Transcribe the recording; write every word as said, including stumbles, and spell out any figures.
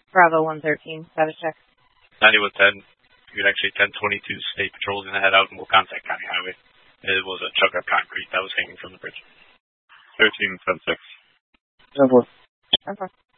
Bravo one thirteen, status check. ninety-one ten, you're actually ten twenty-two State Patrol is going to head out and we'll contact County Highway. It was a chunk of concrete that was hanging from the bridge. thirteen ten six. ten four. ten four.